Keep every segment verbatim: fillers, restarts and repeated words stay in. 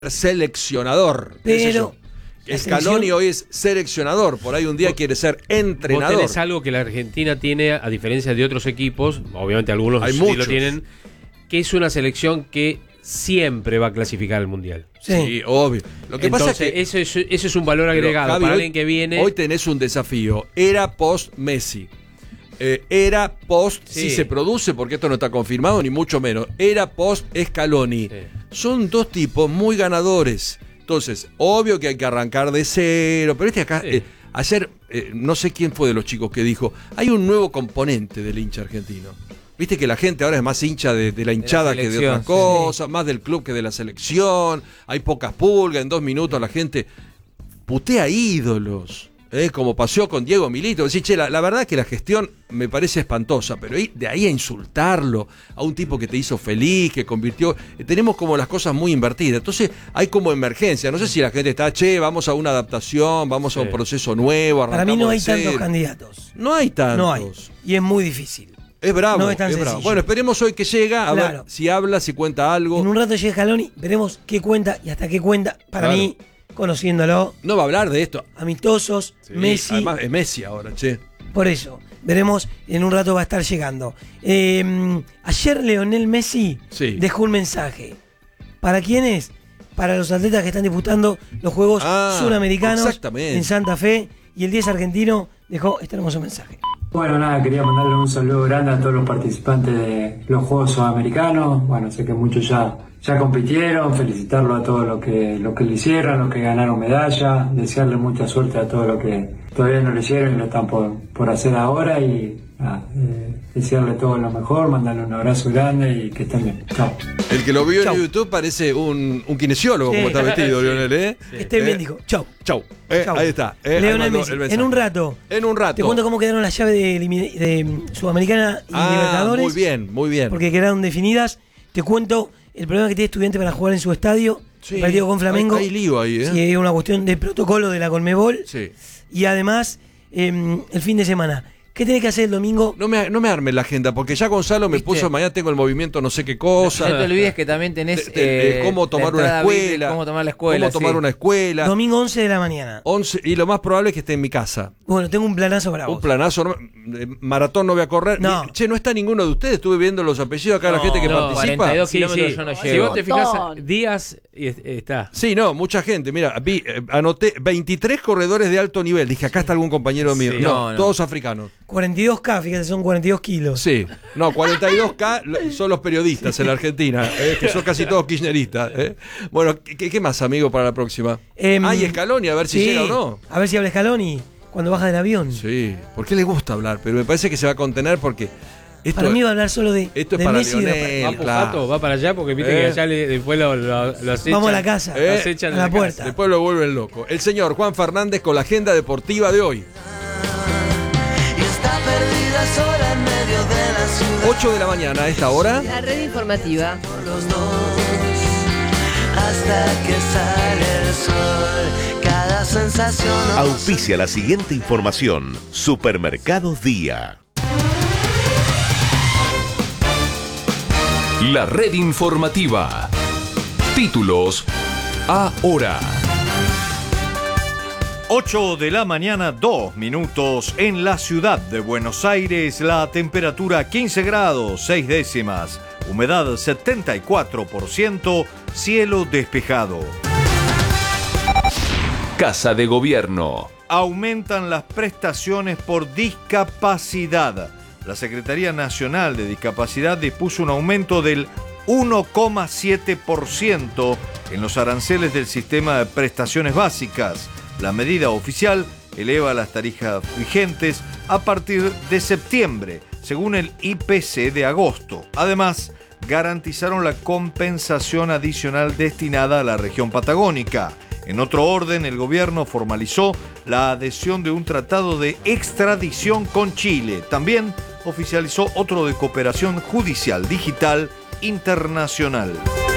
seleccionador. Pero Scaloni hoy es seleccionador, por ahí un día quiere ser entrenador. Vos tenés algo que la Argentina tiene, a diferencia de otros equipos, obviamente algunos Hay sí muchos. lo tienen, que es una selección que siempre va a clasificar al Mundial. Sí, Sí, obvio. Lo que Entonces, pasa es que eso es, eso es un valor pero, agregado Javi, para hoy, alguien que viene. Hoy tenés un desafío. Era post-Messi. Eh, era post, Sí. si se produce, porque esto no está confirmado, ni mucho menos. Era post-Scaloni. Sí. Son dos tipos muy ganadores. Entonces, obvio que hay que arrancar de cero. Pero este acá, Sí. eh, ayer, eh, no sé quién fue de los chicos que dijo, hay un nuevo componente del hincha argentino. Viste que la gente ahora es más hincha de, de la hinchada que de selección, otras cosas, más del club que de la selección. Hay pocas pulgas, en dos minutos la gente putea ídolos. ¿eh? Como pasó con Diego Milito. Decís, che, la, la verdad que la gestión me parece espantosa, pero ahí, de ahí a insultarlo a un tipo que te hizo feliz, que convirtió. eh, tenemos como las cosas muy invertidas. Entonces hay como emergencia. No sé si la gente está, che, vamos a una adaptación, vamos a un Sí. proceso nuevo. para mí no hay arrancamos de tantos cero. candidatos. No hay tantos. No hay. Y es muy difícil. Es bravo, No es tan bravo. sencillo. Bueno, esperemos hoy que llega, a Claro. ver si habla, si cuenta algo. En un rato llega Scaloni, veremos qué cuenta y hasta qué cuenta. Para Claro. mí, conociéndolo, No va a hablar de esto. amistosos, Sí, Messi, Además, es Messi ahora, che. por eso. Veremos, en un rato va a estar llegando. Eh, ayer Lionel Messi Sí. dejó un mensaje. ¿Para quiénes? Para los atletas que están disputando los Juegos Ah, Suramericanos exactamente. en Santa Fe. Y el diez argentino dejó este hermoso mensaje. Bueno, nada, quería mandarle un saludo grande a todos los participantes de los Juegos Sudamericanos. Bueno, sé que muchos ya, ya compitieron, felicitarlo a todos los que, los que lo hicieron, los que ganaron medalla, desearle mucha suerte a todos los que todavía no lo hicieron y lo están por, por hacer ahora y nada, eh, desearle todo lo mejor, mandarle un abrazo grande y que estén bien. Chao. El que lo vio Chau. en YouTube parece un, un kinesiólogo, Sí. como está vestido, Sí. Lionel, ¿eh? Este Eh, bien dijo, chau. Chau. Eh, Chau. Ahí está. Eh, ahí Lionel mandó Messi, el mensaje. en un rato. En un rato. Te cuento cómo quedaron las llaves de, elimi- de mm, Sudamericana y Ah, Libertadores. muy bien, muy bien. Porque quedaron definidas. Te cuento el problema que tiene Estudiante para jugar en su estadio. Sí, El partido con Flamengo. Hay, hay lío ahí, ¿eh? Sí, es una cuestión de protocolo de la Conmebol. Sí. Y además, eh, el fin de semana. ¿Qué tenés que hacer el domingo? No me, no me arme la agenda, porque ya Gonzalo me ¿Viste? puso, mañana tengo el movimiento no sé qué cosa. No te olvides que también tenés Te- te- eh, cómo tomar la una entrada V I P, escuela. cómo tomar la escuela, Cómo tomar sí. una escuela. Domingo once de la mañana. once, y lo más probable es que esté en mi casa. Bueno, tengo un planazo para vos. Un planazo, no- eh, maratón no voy a correr. No. Che, no está ninguno de ustedes, estuve viendo los apellidos acá de la No, gente que no, participa. cuarenta y dos Sí, kilómetros sí. yo no Si llego. vos te fijas, Montón. Díaz y es- está. Sí, no, mucha gente. Mira, vi, eh, anoté veintitrés corredores de alto nivel. Dije, acá está algún compañero mío. Sí. no, No, no. todos africanos. cuarenta y dos K, fíjate, son cuarenta y dos kilos. Sí, no, cuarenta y dos K lo- son los periodistas en la Argentina, eh, que son casi todos kirchneristas. eh. Bueno, ¿qué, qué más, amigo, para la próxima? Em, Ay, Scaloni, a ver si Sí, llega o no. A ver si habla Scaloni cuando baja del avión. Sí, porque le gusta hablar, pero me parece que se va a contener porque esto, Para mí va a hablar solo de, esto es de para Messi y de Lionel. Rafael. Va claro. Pujato, va para allá porque viste Eh. que allá le- después lo, lo, lo acechan. Vamos a la casa. Eh. Lo acechan A en la casa. puerta. después lo vuelven loco. El señor Juan Fernández con la agenda deportiva de hoy. Y está perdida sola en medio de la ciudad. ocho de la mañana a esta hora. La red informativa. Los dos, hasta que sale el sol. Cada sensación. Auspicia la siguiente información. Supermercados Día. La red informativa. Títulos ahora. ocho de la mañana, dos minutos. En la ciudad de Buenos Aires, la temperatura quince grados, seis décimas. Humedad setenta y cuatro por ciento. Cielo despejado. Casa de Gobierno. Aumentan las prestaciones por discapacidad. La Secretaría Nacional de Discapacidad dispuso un aumento del uno coma siete por ciento en los aranceles del sistema de prestaciones básicas. La medida oficial eleva las tarifas vigentes a partir de septiembre, según el I P C de agosto. Además, garantizaron la compensación adicional destinada a la región patagónica. En otro orden, el gobierno formalizó la adhesión de un tratado de extradición con Chile. También oficializó otro de cooperación judicial digital internacional.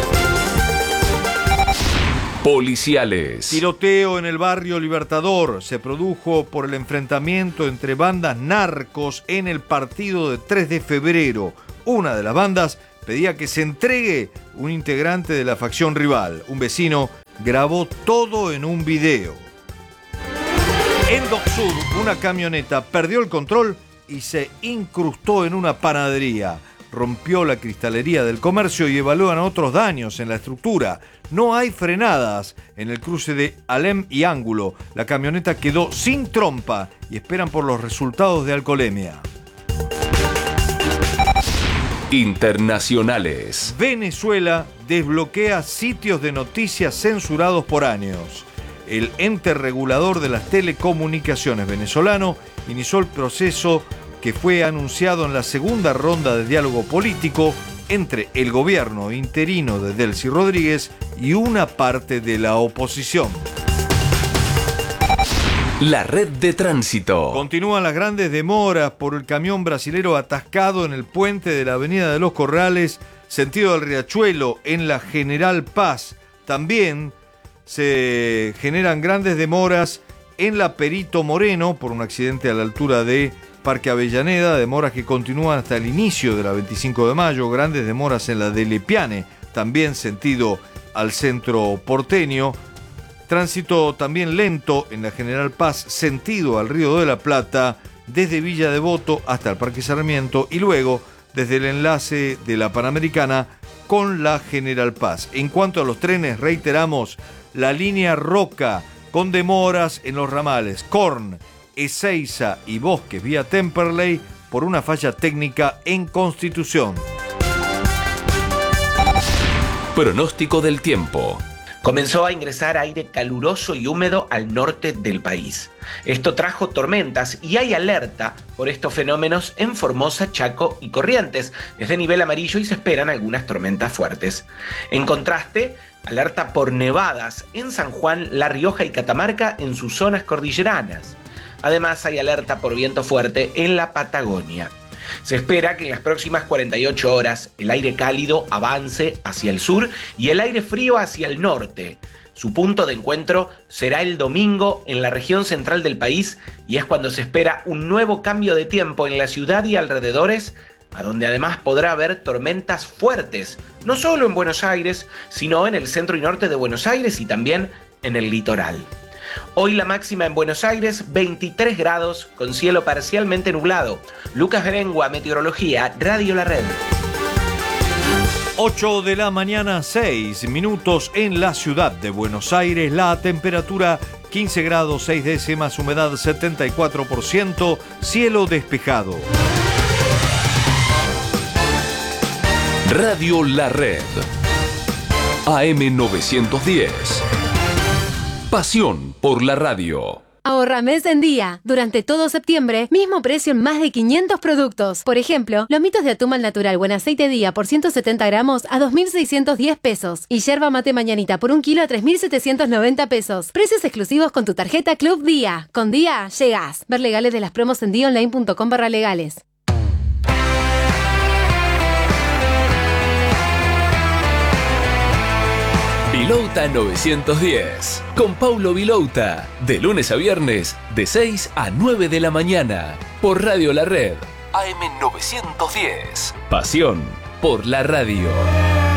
Policiales. Tiroteo en el barrio Libertador se produjo por el enfrentamiento entre bandas narcos en el partido de tres de febrero. Una de las bandas pedía que se entregue un integrante de la facción rival. Un vecino grabó todo en un video. En Dock Sud, una camioneta perdió el control y se incrustó en una panadería. Rompió la cristalería del comercio y evalúan otros daños en la estructura. No hay frenadas en el cruce de Alem y Ángulo. La camioneta quedó sin trompa y esperan por los resultados de alcoholemia. Internacionales. Venezuela desbloquea sitios de noticias censurados por años. El ente regulador de las telecomunicaciones venezolano inició el proceso que fue anunciado en la segunda ronda de diálogo político entre el gobierno interino de Delcy Rodríguez y una parte de la oposición. La red de tránsito. Continúan las grandes demoras por el camión brasilero atascado en el puente de la Avenida de los Corrales, sentido del Riachuelo, en la General Paz. También se generan grandes demoras en la Perito Moreno por un accidente a la altura de Parque Avellaneda, demoras que continúan hasta el inicio de la veinticinco de mayo, grandes demoras en la de Lepiane, también sentido al centro porteño, tránsito también lento en la General Paz, sentido al Río de la Plata, desde Villa Devoto hasta el Parque Sarmiento y luego desde el enlace de la Panamericana con la General Paz. En cuanto a los trenes, reiteramos, la línea Roca con demoras en los ramales Corn, Ezeiza y Bosques vía Temperley por una falla técnica en Constitución. Pronóstico del tiempo. Comenzó a ingresar aire caluroso y húmedo al norte del país. Esto trajo tormentas y hay alerta por estos fenómenos en Formosa, Chaco y Corrientes. Es de nivel amarillo y se esperan algunas tormentas fuertes. En contraste, alerta por nevadas en San Juan, La Rioja y Catamarca en sus zonas cordilleranas. Además, hay alerta por viento fuerte en la Patagonia. Se espera que en las próximas cuarenta y ocho horas el aire cálido avance hacia el sur y el aire frío hacia el norte. Su punto de encuentro será el domingo en la región central del país y es cuando se espera un nuevo cambio de tiempo en la ciudad y alrededores, a donde además podrá haber tormentas fuertes, no solo en Buenos Aires, sino en el centro y norte de Buenos Aires y también en el litoral. Hoy la máxima en Buenos Aires, veintitrés grados, con cielo parcialmente nublado. Lucas Berengua, Meteorología, Radio La Red. ocho de la mañana, seis minutos en la ciudad de Buenos Aires. La temperatura quince grados, seis décimas, humedad setenta y cuatro por ciento, cielo despejado. Radio La Red. A M novecientos diez. Pasión por la radio. Ahorra mes en día. Durante todo septiembre, mismo precio en más de quinientos productos. Por ejemplo, lomitos de atún al natural buen aceite día por ciento setenta gramos a dos mil seiscientos diez pesos. Y yerba mate mañanita por un kilo a tres mil setecientos noventa pesos. Precios exclusivos con tu tarjeta Club Día. Con Día, llegás. Ver legales de las promos en día online punto com barra legales. Vilouta novecientos diez, con Paulo Vilouta, de lunes a viernes, de seis a nueve de la mañana, por Radio La Red, A M novecientos diez. Pasión por la radio.